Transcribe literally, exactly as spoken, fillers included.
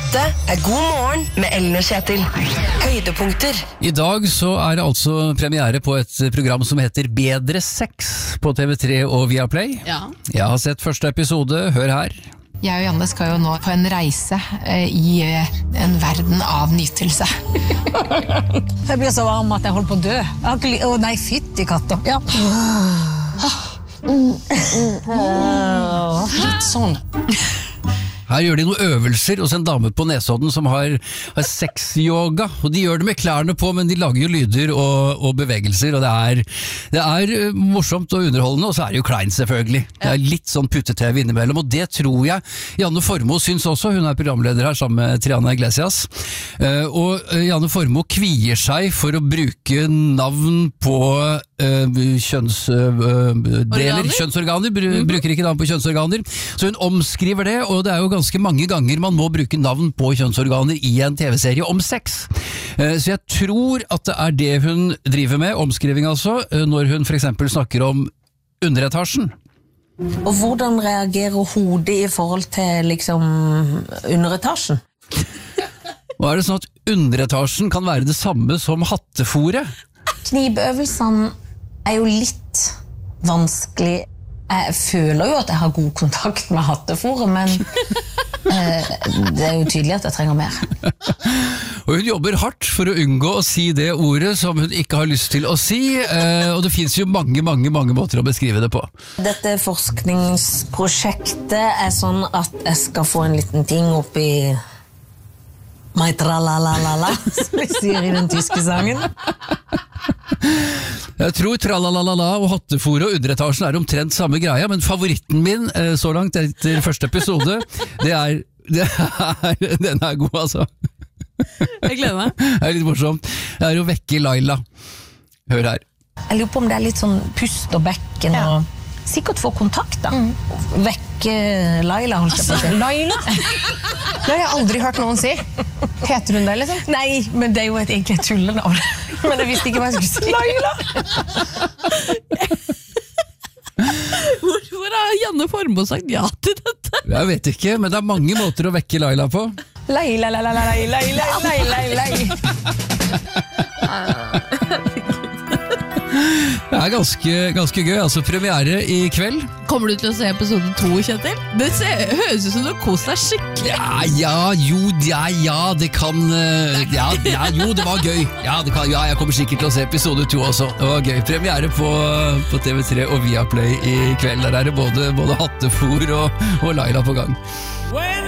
Dette er God morgen med Ellen og Kjetil. Høydepunkter. I dag så er det altså premiere på et program som heter Bedre Sex på T V tre og Viaplay. Ja. Jeg har sett første episode, hør her. Jeg og Janne skal jo nå på en reise eh, i eh, en verden av nytelse. Jeg blir så varm at jeg holder på å dø. Jeg har ikke li- Å nei, fytti katter. Ja. Litt sånn. Her gjør de noen øvelser hos en dame på Nesodden som har, har sex-yoga, og de gjør det med klærne på, men de lager jo lyder og, og bevegelser, og det er, det er morsomt og underholdende, og så er det jo kleint selvfølgelig. Det er litt sånn putte-tv innimellom, og det tror jeg Janne Formoe syns også. Hun er programleder her sammen med Triana Iglesias, og Janne Formoe kvier seg for å bruke navn på uh, kjønnsdeler, kjønnsorganer, bruker ikke navn på kjønnsorganer, så hun omskriver det, og det er jo ganske mange ganger man må bruke navn på kjønnsorganer i en tv-serie om sex. Så jeg tror at det er det hun driver med, omskriving altså, når hun for eksempel snakker om underetasjen. Og hvordan reagerer hodet i forhold til liksom underetasjen? Og er det sånn at underetasjen kan være det samme som hattefore? Knibøvelsene er jo litt vanskelig. Jeg føler jo at jeg har god kontakt med hattefore, men eh, det er jo tydelig at jeg trenger mer. Og hun jobber hardt for å unngå å si det ordet som hun ikke har lyst til å si, eh, og det finnes jo mange, mange, mange måter å beskrive det på. Dette forskningsprosjektet er sånn at jeg skal få en liten ting opp i my tralalala, som vi sier i den tyske sangen. Jeg tror tralalala og hattefore og underetasjen er omtrent samme greia, men favoritten min eh, så langt etter første episode, det er, det er den er god altså. Jeg gleder meg. Det er litt morsomt. Det er å vekke Laila. Hør her. Jeg lurer på om det er litt sånn pust og bekken, ja. Og sikkert få kontakt da. Mm. Vekke Laila, holdt jeg på å si. Laila? Det har jeg aldri hørt noen si. Heter hun det, liksom? Nei, men det er jo et egentlig tullenavn. Men jeg visste ikke hva jeg skulle si. Laila! Hvorfor har Janne Formoe sagt ja til dette? Jeg vet ikke, men det er mange måter å vekke Laila på. Laila, Laila, Laila, Laila, Laila, Laila. Det er ganske, ganske gøy, altså premiere i kveld. Kommer du til å se episode to, Kjetil? Det ser, høres ut som du har kost deg skikkelig. Ja, ja, jo, ja, ja, det kan uh, ja, ja, jo, det var gøy. Ja, det kan, ja, jeg kommer sikkert til å se episode to også. Det var gøy. Premiere på, på T V tre og Viaplay i kveld. Der er det både, både hattefor og, og Laila på gang.